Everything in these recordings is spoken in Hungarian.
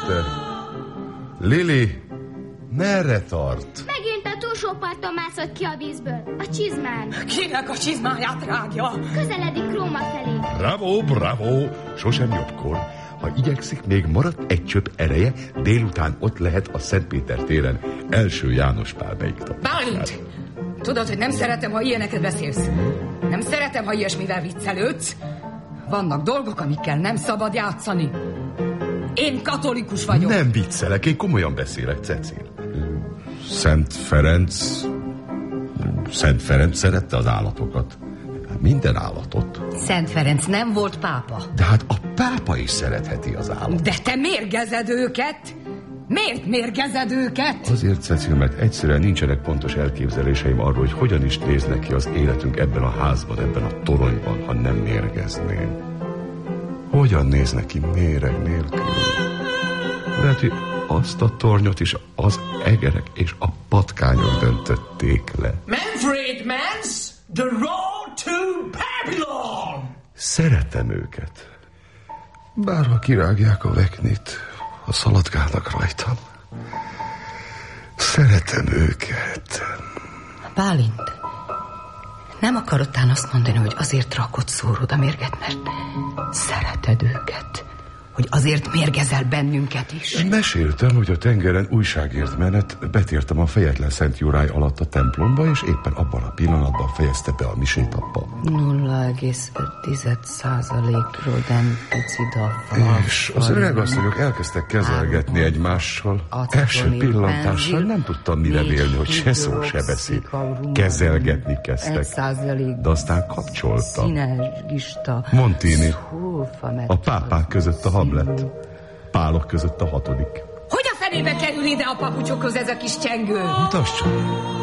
este. Lili, merre tart? Megint a túlsó parton mászott ki a vízből. A csizmán. Kinek a csizmáját rágja? Közeledik Róma felé. Bravo, bravo! Sosem jobbkor. Ha igyekszik, még maradt egy csöpp ereje, délután ott lehet a Szentpéter téren első János Pál beiktatásán. Bálint! Tudod, hogy nem szeretem, ha ilyeneket beszélsz. Nem szeretem, ha ilyesmivel viccelődsz. Vannak dolgok, amikkel nem szabad játszani. Én katolikus vagyok. Nem viccelek, én komolyan beszélek, Cecil. Szent Ferenc szerette az állatokat. Minden állatot. Szent Ferenc nem volt pápa. De hát a pápa is szeretheti az állatot. De te mérgezed őket? Miért mérgezed őket? Azért, Cecil, mert egyszerűen nincsenek pontos elképzeléseim arról, hogy hogyan is néznek ki az életünk ebben a házban, ebben a toronyban, ha nem mérgezném. Hogyan néznek ki méreg nélkül? Lehet, hogy azt a tornyot is az egerek és a patkányok döntötték le. Manfred Mans, the road to Babylon! Szeretem őket. Bár ha kirágják a veknit, ha szaladgálnak rajtam. Szeretem őket. Bálint, nem akarod tán azt mondani, hogy azért rakod szórod a mérget, mert szereted őket? Hogy azért mérgezel bennünket is? Meséltem, hogy a tengeren újságért menet, betértem a Fejetlen Szent Jurály alatt a templomba, és éppen abban a pillanatban fejezte be a misét a pap. 0,5%-ról denticida. És az öregasszonyok elkezdtek kezelgetni egymással. Első pillantással nem tudtam mire vélni, hogy se szó, se beszéd. Kezelgetni kezdtek. De aztán kapcsolta. Montini, a pápák között a Hamlet, Pálok között a 6. Hogy a fenébe kerül ide a papucsokhoz ez a kis csengő? Mutasd csak.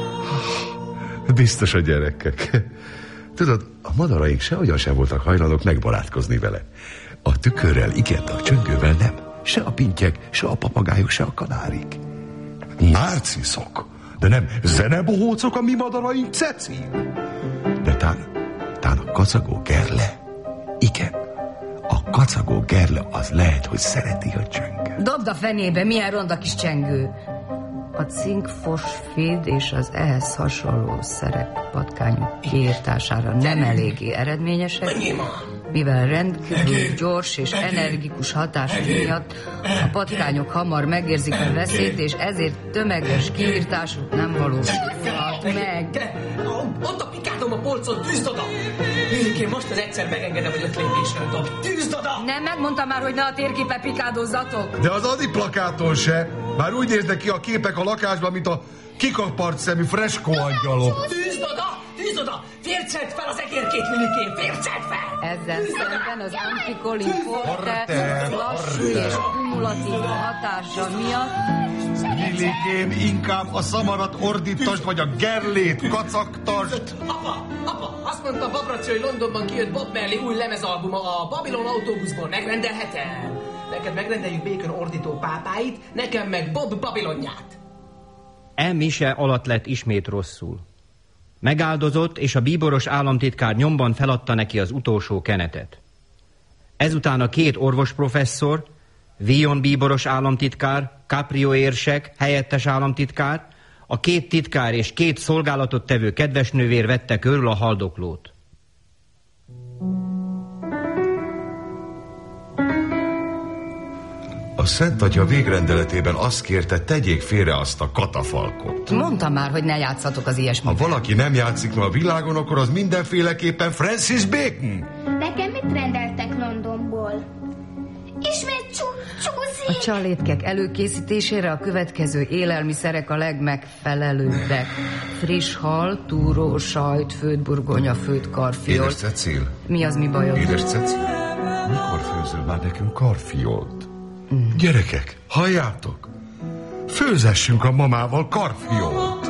Biztos a gyerekek. Tudod, a madaraink sehogyan sem voltak hajlandók megbarátkozni vele. A tükörrel igen, de a csöngővel nem. Se a pintyek, se a papagájok, se a kanárik. Narciszok, de nem zenebohócok a mi madaraink, Cecil. De tán a kacagó gerle. Igen, a kacagó gerle az lehet, hogy szereti a csönget. Dobd a fenébe, milyen ronda kis csengő. A cinkfosfid és az ehhez hasonló szerek patkányok kiirtására nem eléggé eredményesek, mivel rendkívül gyors és energikus hatás miatt a patkányok hamar megérzik a veszélyt, és ezért tömeges kiirtásuk nem valósulhat meg. Ott a pikádom a polcon, tűzd oda! Lilikém, most az egyszer megengedem, hogy 5 lépésről dob. Tűzd oda! Nem, megmondtam már, hogy ne a térképe pikádozzatok. De az Adi plakáton se. Már úgy néznek ki a képek a lakásban, mint a kikapart szemű freskó angyalok. Tűzd oda! Tűzd oda! Fércelt fel az egérkét, Lilikém! Fércelt fel! Ezzel szemben az antikolin forte lassú és kumulatív hatása miatt... Lilikém, inkább a szamarat ordítasd, vagy a gerlét kacagtasd. Apa! Azt mondta Babraci, hogy Londonban kijött Bob Marley új lemezalbuma a Babylon autóbuszból. Megrendelhetem? Neked megrendeljük Bacon ordító pápáit, nekem meg Bob Babylonját. Mise alatt lett ismét rosszul. Megáldozott, és a bíboros államtitkár nyomban feladta neki az utolsó kenetet. Ezután a 2 orvosprofesszor, Vion bíboros államtitkár, Caprio érsek, helyettes államtitkár, a 2 titkár és 2 szolgálatot tevő kedvesnővér vette körül a haldoklót. A Szent Atya végrendeletében azt kérte, tegyék félre azt a katafalkot. Mondtam már, hogy ne játszatok az ilyesmivel. Ha valaki nem játszik ma a világon, akkor az mindenféleképpen Francis Bacon. Nekem mit rendeltek Londonból? Ismét csúszik. A csalétkek előkészítésére a következő élelmiszerek a legmegfelelőbbek. Friss hal, túró, sajt, főtt burgonya, főtt karfiol. Édes Cecil. Mi az, mi bajod? Édes Cecil, mikor főzöl már nekünk karfiolt? Gyerekek, halljátok? Főzessünk a mamával karfiolt.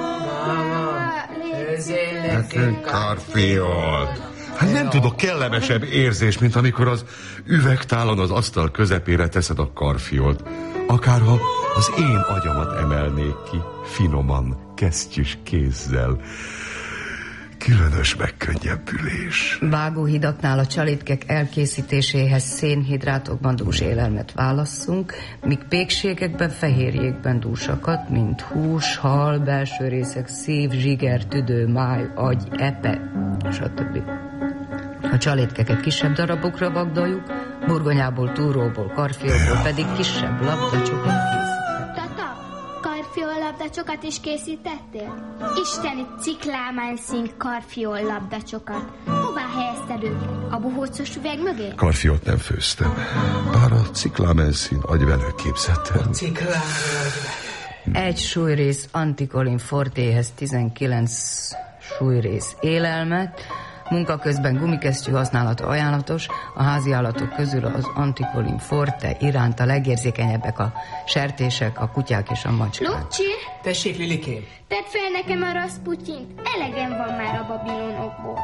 Nekünk karfiolt. Hát nem tudok kellemesebb érzés, mint amikor az üvegtálon az asztal közepére teszed a karfiolt. Akárha az én agyamat emelnék ki, finoman, kesztyűs kézzel. különös megkönnyebbülés. Vágóhidaknál a csalétkek elkészítéséhez szénhidrátokban dús élelmet válasszunk, míg pékségekben fehérjékben dúsakat, mint hús, hal, belső részek, szív, zsiger, tüdő, máj, agy, epe, stb. A csalétkeket kisebb darabokra vagdaljuk, burgonyából, túróból, karfiolból pedig kisebb labdacsokat készítünk. Tata, karfiol labdacsokat is készítettél? Isteni ciklámányszín karfiol labdacsokat. Hová helyezted őket? A bohócos üveg mögé? Karfiót nem főztem, bár a ciklámenszín agyvelő képzettem. Egy súlyrész antikolin fortéhez 19 súlyrész élelmet, munka közben gumikesztyű használata ajánlatos, a házi állatok közül az antikolin forte iránt a legérzékenyebbek a sertések, a kutyák és a macskák. Lucsi, Tessék, Lilikém. tedd fel nekem a Rasputyint. Elegem van már a babilonokból.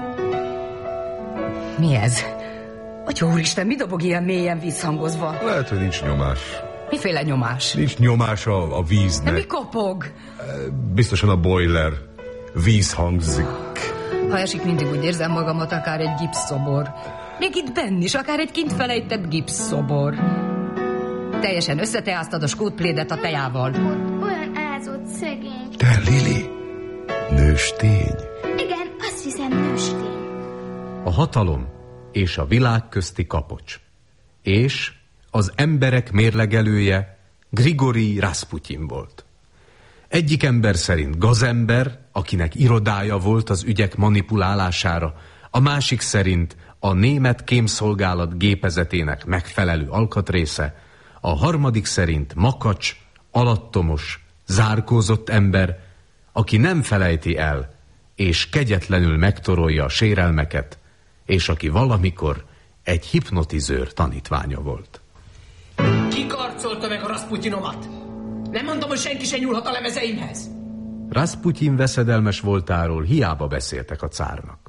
Mi ez? Atya úristen, mi dobog ilyen mélyen vízhangozva? Lehet, hogy nincs nyomás. Miféle nyomás? Nincs nyomás a De víznek. mi kopog? Biztosan a boiler. Víz hangzik. Ha esik, mindig úgy érzem magamat, akár egy gipszszobor. Még itt benn is, akár egy kint felejtett gipszszobor. Teljesen összeteáztad a skótplédet a tejával. Ott olyan ázott szegény. Te, Lili, nőstény. Igen, azt hiszem nőstény. A hatalom és a világ közti kapocs. És az emberek mérlegelője Grigori Rasputyin volt. Egyik ember szerint gazember, akinek irodája volt az ügyek manipulálására, a másik szerint a német kémszolgálat gépezetének megfelelő alkatrésze, a harmadik szerint makacs, alattomos, zárkózott ember, aki nem felejti el, és kegyetlenül megtorolja a sérelmeket, és aki valamikor egy hipnotizőr tanítványa volt. Ki karcolta meg a Rasputyinomat? Nem mondom, hogy senki se nyúlhat a lemezeimhez. Rasputyin veszedelmes voltáról hiába beszéltek a cárnak.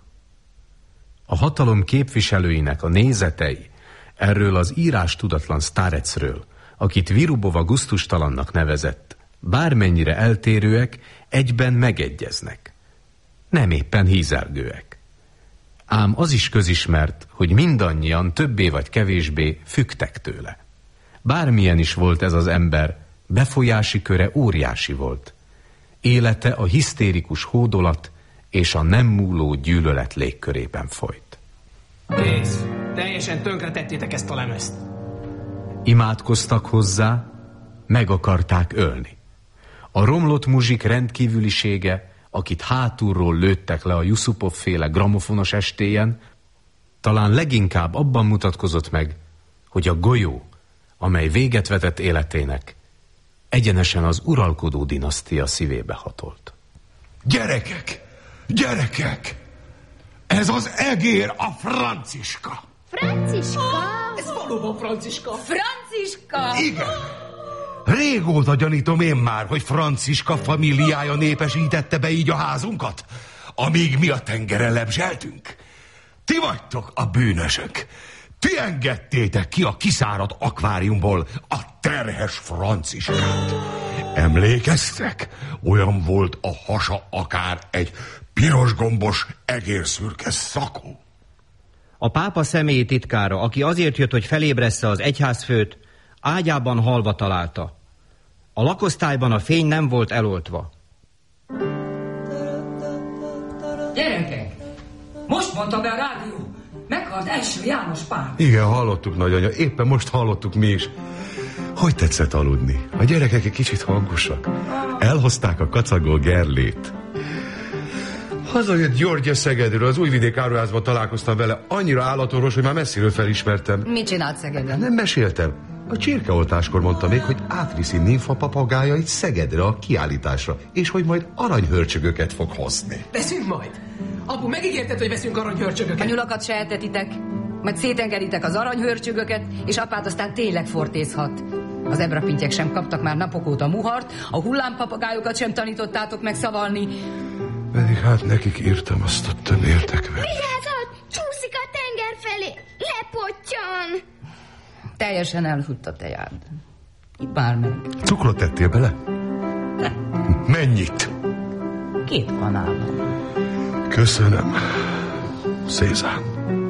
A hatalom képviselőinek a nézetei erről az írás tudatlan sztárecről, akit Virubova gusztustalannak nevezett, bármennyire eltérőek, egyben megegyeznek. Nem éppen hízelgőek. Ám az is közismert, hogy mindannyian többé vagy kevésbé fügtek tőle. Bármilyen is volt ez az ember, befolyási köre óriási volt. Élete a hisztérikus hódolat és a nem múló gyűlölet légkörében folyt. Kész. Teljesen tönkretettétek ezt a lemezt. Imádkoztak hozzá, meg akarták ölni. A romlott muzsik rendkívülisége, akit hátulról lőttek le a Yusupov-féle gramofonos estéjen, talán leginkább abban mutatkozott meg, hogy a golyó, amely véget vetett életének, egyenesen az uralkodó dinasztia szívébe hatolt. Gyerekek! Gyerekek! Ez az egér a Franciska! Franciska? Ez valóban Franciska. Franciska! Igen! Régóta gyanítom én már, hogy Franciska familiája népesítette be így a házunkat, amíg mi a tengeren lebzseltünk. Ti vagytok a bűnösök. Ti engedtétek ki a kiszáradt akváriumból a terhes Franciskát. Emlékeztek? Olyan volt a hasa akár egy pirosgombos egérszürke szakó. A pápa személyi titkára, aki azért jött, hogy felébressze az egyházfőt, ágyában halva találta. A lakosztályban a fény nem volt eloltva. Gyerekek! Most mondta be a rádió! Meghalt első János Pál. Igen, hallottuk, nagyanya, éppen most hallottuk mi is. Hogy tetszett aludni? A gyerekek egy kicsit hangosak. Elhozták a kacagó Gerlét. Hazajött György Szegedről, az Újvidék áruházban találkoztam vele. Annyira állatorvos, hogy már messziről felismertem. Mit csinált Szegeden? Nem meséltem. A csirkeoltáskor mondta még, hogy átviszi nimfa papagájait Szegedre a kiállításra, és hogy majd aranyhörcsögöket fog hozni. Veszünk majd. Apu, megígérted, hogy veszünk A aranyhörcsögöket. nyulakat se etetitek, majd szétengeditek az aranyhörcsögöket, és apát aztán tényleg fortézhat. Az ebrapintyek sem kaptak már napok óta muhart, a hullámpapagájokat sem tanítottátok meg szavalni. Pedig hát nekik írtam azt a tömértekvet. Vigyázat! Csúszik a tenger felé! Lepottyan! Teljesen elhűlt a tejád. Ibbál meg. Cukrot tettél bele? Ne, Mennyit? 2 kanálban. Köszönöm, Cézanne.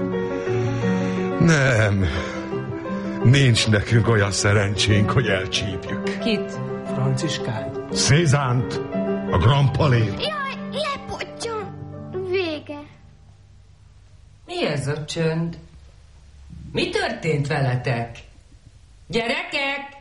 Nem, nincs nekünk olyan szerencsénk, hogy elcsípjük. Kit? Franciskát. Cézanne-t, a Grand Palais. Jaj, lepottyan. Vége. Mi ez a csönd? Mi történt veletek? Gyerekek!